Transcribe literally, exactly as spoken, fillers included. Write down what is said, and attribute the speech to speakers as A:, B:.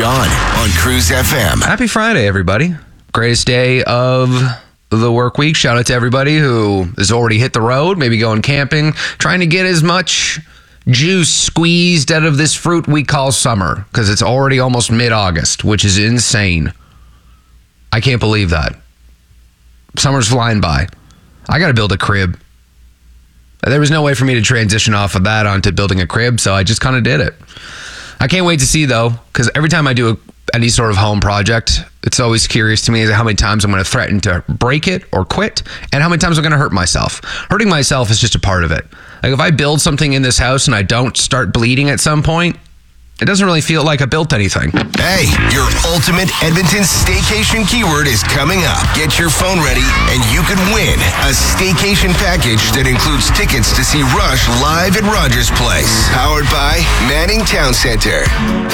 A: John on Cruise F M.
B: Happy Friday, everybody. Greatest day of the work week. Shout out to everybody who has already hit the road, maybe going camping, trying to get as much juice squeezed out of this fruit we call summer, because it's already almost mid-August, which is insane. I can't believe that. Summer's flying by. I got to build a crib. There was no way for me to transition off of that onto building a crib, so I just kind of did it. I can't wait to see, though, because every time I do a, any sort of home project, it's always curious to me how many times I'm going to threaten to break it or quit, and how many times I'm going to hurt myself. Hurting myself is just a part of it. Like, if I build something in this house and I don't start bleeding at some point, it doesn't really feel like I built anything.
A: Hey, your ultimate Edmonton staycation keyword is coming up. Get your phone ready and you could win a staycation package that includes tickets to see Rush live at Rogers Place. Powered by Manning Town Center.